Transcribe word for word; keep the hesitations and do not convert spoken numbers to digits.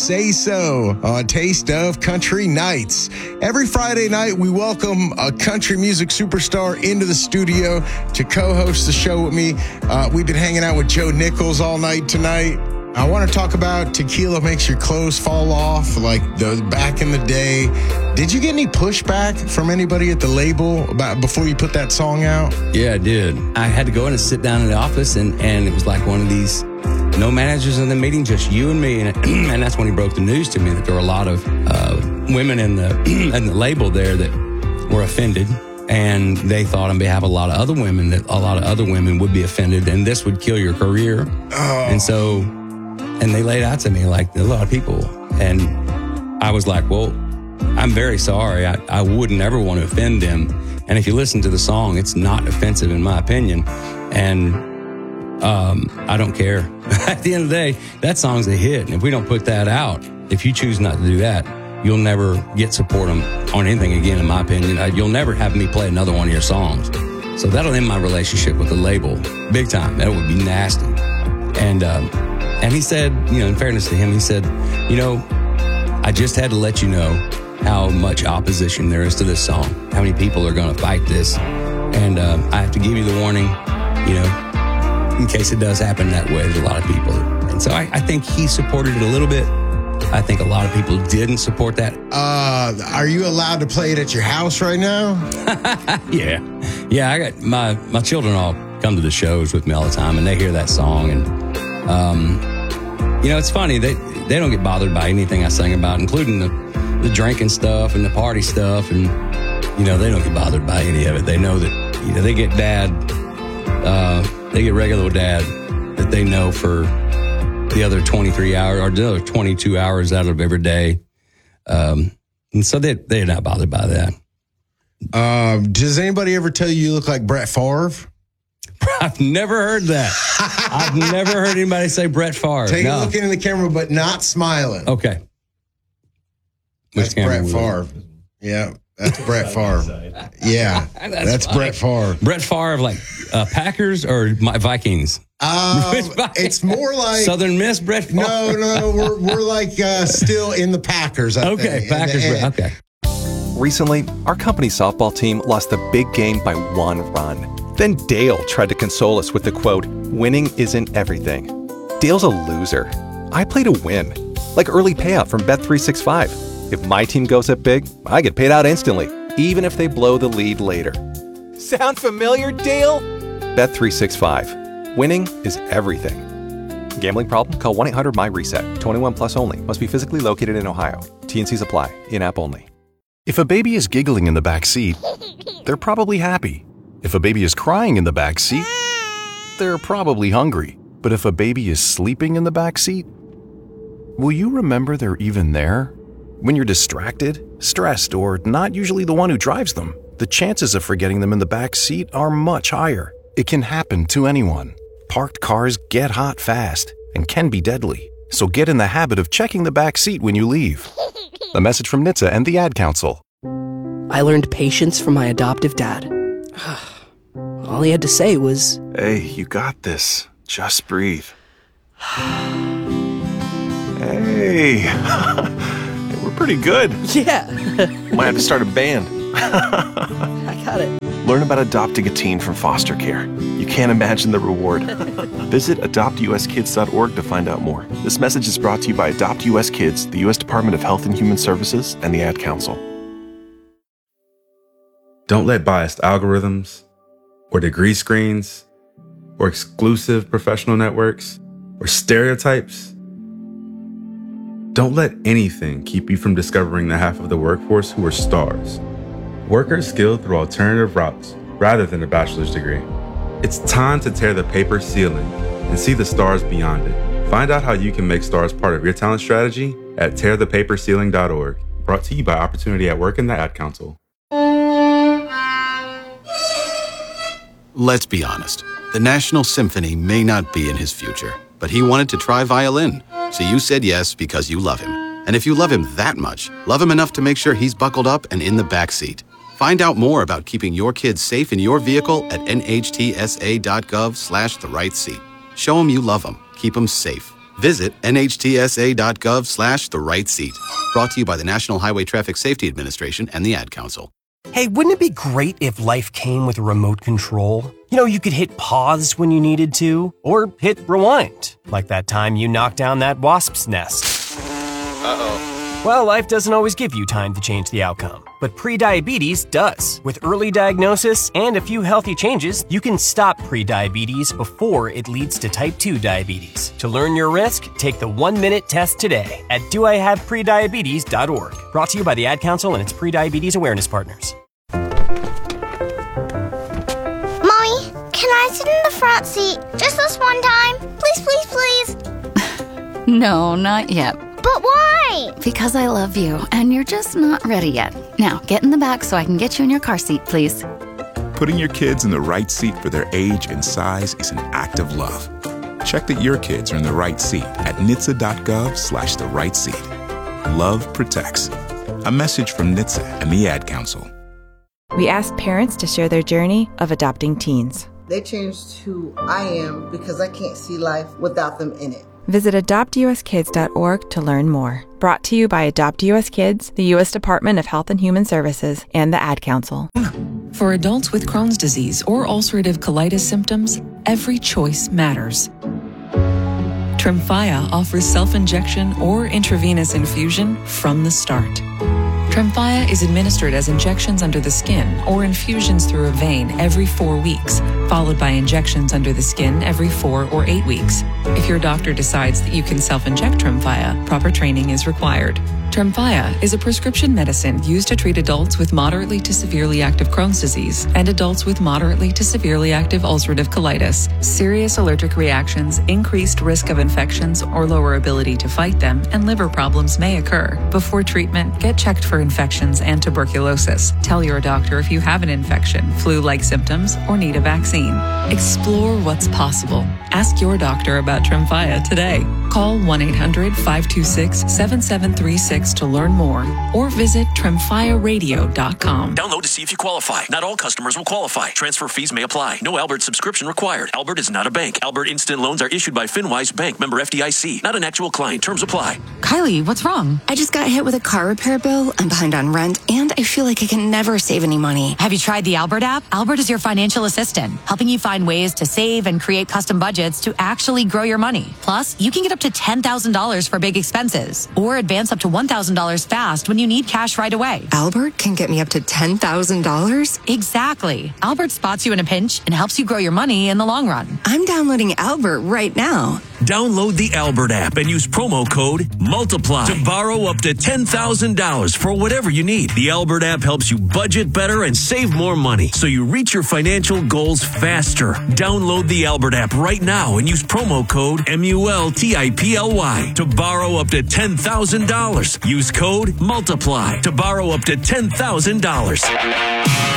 Say So on Taste of Country Nights. Every Friday night, we welcome a country music superstar into the studio to co-host the show with me. Uh, we've been hanging out with Joe Nichols all night tonight. I want to talk about Tequila Makes Your Clothes Fall Off, like the back in the day. Did you get any pushback from anybody at the label about before you put that song out? Yeah, I did. I had to go in and sit down in the office, and, and it was like one of these, no managers in the meeting, just you and me. And, and that's when he broke the news to me that there were a lot of uh, women in the, in the label there that were offended. And they thought on behalf of a lot of other women that a lot of other women would be offended, and this would kill your career. Oh. And so... And they laid out to me like a lot of people. And I was like, well, I'm very sorry. I, I would never want to offend them. And if you listen to the song, it's not offensive in my opinion. And um, I don't care. At the end of the day, that song's a hit. And if we don't put that out, if you choose not to do that, you'll never get support on, on anything again, in my opinion. I, you'll never have me play another one of your songs. So that'll end my relationship with the label big time. That would be nasty. And, um, And he said, you know, in fairness to him, he said, you know, I just had to let you know how much opposition there is to this song, how many people are going to fight this. And uh, I have to give you the warning, you know, in case it does happen that way. There's a lot of people. And so I, I think he supported it a little bit. I think a lot of people didn't support that. Uh, are you allowed to play it at your house right now? yeah. Yeah, I got my, my children all come to the shows with me all the time, and they hear that song. And Um, you know, it's funny, they they don't get bothered by anything I sing about, including the, the drinking stuff and the party stuff. And, you know, they don't get bothered by any of it. They know that, you know, they get dad, uh, they get regular dad that they know for the other twenty-three hours or the other twenty-two hours out of every day. Um, and so they, they're not bothered by that. Uh, does anybody ever tell you you look like Brett Favre? I've never heard that. I've never heard anybody say Brett Favre. Take no. a look into the camera, but not smiling. Okay. That's Brett Favre. Yeah, that's Brett Favre. Yeah, that's, that's Brett Favre. Brett Favre, like uh, Packers or my Vikings? Um, it's more like Southern Miss Brett Favre. No, no, we're we're like uh, still in the Packers. I okay, think. Packers. And, and, okay. Recently, our company softball team lost the big game by one run. Then Dale tried to console us with the quote, "Winning isn't everything." Dale's a loser. I play to win. Like early payout from Bet three sixty-five. If my team goes up big, I get paid out instantly, even if they blow the lead later. Sound familiar, Dale? Bet three sixty-five. Winning is everything. Gambling problem? Call one eight hundred M Y reset. twenty-one plus only. Must be physically located in Ohio. T and Cs apply. In-app only. If a baby is giggling in the back seat, they're probably happy. If a baby is crying in the back seat, they're probably hungry. But if a baby is sleeping in the back seat, will you remember they're even there? When you're distracted, stressed, or not usually the one who drives them, the chances of forgetting them in the back seat are much higher. It can happen to anyone. Parked cars get hot fast and can be deadly. So get in the habit of checking the back seat when you leave. A message from N H T S A and the Ad Council. I learned patience from my adoptive dad. All he had to say was, "Hey, you got this. Just breathe." Hey, we're pretty good. Yeah. Might have to start a band. I got it. Learn about adopting a teen from foster care. You can't imagine the reward. Visit adopt u s kids dot org to find out more. This message is brought to you by Adopt U S Kids, the U S Department of Health and Human Services, and the Ad Council. Don't let biased algorithms, or degree screens, or exclusive professional networks, or stereotypes. Don't let anything keep you from discovering the half of the workforce who are stars. Workers skilled through alternative routes rather than a bachelor's degree. It's time to tear the paper ceiling and see the stars beyond it. Find out how you can make stars part of your talent strategy at tear the paper ceiling dot org. Brought to you by Opportunity at Work and the Ad Council. Let's be honest. The National Symphony may not be in his future, but he wanted to try violin. So you said yes because you love him. And if you love him that much, love him enough to make sure he's buckled up and in the back seat. Find out more about keeping your kids safe in your vehicle at N H T S A dot gov slash the right seat. Show him you love him. Keep him safe. Visit nhtsa.gov slash the right seat. Brought to you by the National Highway Traffic Safety Administration and the Ad Council. Hey, wouldn't it be great if life came with a remote control? You know, you could hit pause when you needed to, or hit rewind, like that time you knocked down that wasp's nest. Uh-oh. Well, life doesn't always give you time to change the outcome, but prediabetes does. With early diagnosis and a few healthy changes, you can stop prediabetes before it leads to type two diabetes. To learn your risk, take the one-minute test today at do I have prediabetes dot org. Brought to you by the Ad Council and its prediabetes awareness partners. Mommy, can I sit in the front seat just this one time? Please, please, please. No, not yet. But why? Because I love you, and you're just not ready yet. Now, get in the back so I can get you in your car seat, please. Putting your kids in the right seat for their age and size is an act of love. Check that your kids are in the right seat at N H T S A dot gov slash the right seat. Love protects. A message from N H T S A and the Ad Council. We asked parents to share their journey of adopting teens. They changed who I am because I can't see life without them in it. Visit adopt U S kids dot org to learn more. Brought to you by Adopt U S Kids, the U S Department of Health and Human Services, and the Ad Council. For adults with Crohn's disease or ulcerative colitis symptoms, every choice matters. Tremfya offers self-injection or intravenous infusion from the start. Tremfya is administered as injections under the skin or infusions through a vein every four weeks, followed by injections under the skin every four or eight weeks. If your doctor decides that you can self-inject Tremfya, proper training is required. Tremfya is a prescription medicine used to treat adults with moderately to severely active Crohn's disease and adults with moderately to severely active ulcerative colitis. Serious allergic reactions, increased risk of infections or lower ability to fight them, and liver problems may occur. Before treatment, get checked for infections and tuberculosis. Tell your doctor if you have an infection, flu-like symptoms, or need a vaccine. Explore what's possible. Ask your doctor about Tremfya today. Call one eight hundred five two six seven seven three six to learn more, or visit tremfya radio dot com. Download to see if you qualify. Not all customers will qualify. Transfer fees may apply. No Albert subscription required. Albert is not a bank. Albert Instant Loans are issued by FinWise Bank, member F D I C. Not an actual client. Terms apply. Kylie, what's wrong? I just got hit with a car repair bill. I'm behind on rent, and I feel like I can never save any money. Have you tried the Albert app? Albert is your financial assistant, helping you find ways to save and create custom budgets to actually grow your money. Plus, you can get up to ten thousand dollars for big expenses, or advance up to one thousand dollars fast when you need cash right away. Albert can get me up to ten thousand dollars? Exactly. Albert spots you in a pinch and helps you grow your money in the long run. I'm downloading Albert right now. Download the Albert app and use promo code MULTIPLY to borrow up to ten thousand dollars for whatever you need. The Albert app helps you budget better and save more money so you reach your financial goals faster. Download the Albert app right now and use promo code M U L T I P L Y to borrow up to ten thousand dollars. Use code MULTIPLY to borrow up to ten thousand dollars.